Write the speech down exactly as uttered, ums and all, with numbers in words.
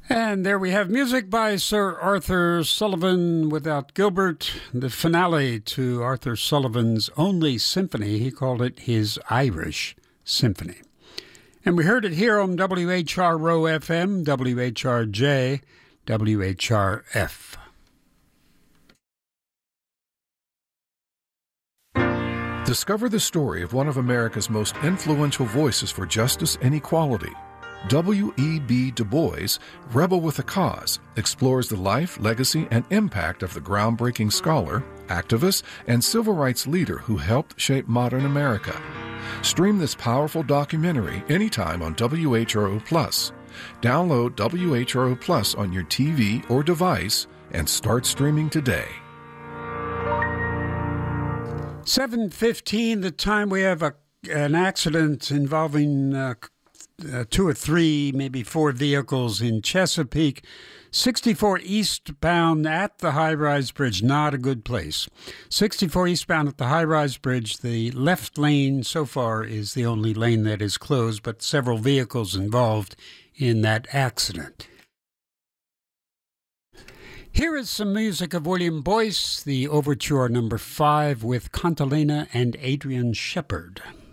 And there we have music by Sir Arthur Sullivan without Gilbert, the finale to Arthur Sullivan's only symphony. He called it his Irish Symphony. And we heard it here on W H R Row F M, W H R J, W H R F. Discover the story of one of America's most influential voices for justice and equality. W E B Du Bois, Rebel with a Cause, explores the life, legacy, and impact of the groundbreaking scholar, activist, and civil rights leader who helped shape modern America. Stream this powerful documentary anytime on W H R O Plus. Download W H R O Plus on your T V or device and start streaming today. seven fifteen, the time we have a, an accident involving uh, uh, two or three, maybe four vehicles in Chesapeake. sixty-four eastbound at the high-rise bridge, not a good place. sixty-four eastbound at the high-rise bridge, the left lane so far is the only lane that is closed, but several vehicles involved in that accident. Here is some music of William Boyce, the Overture number five with Cantilena and Adrian Shepard.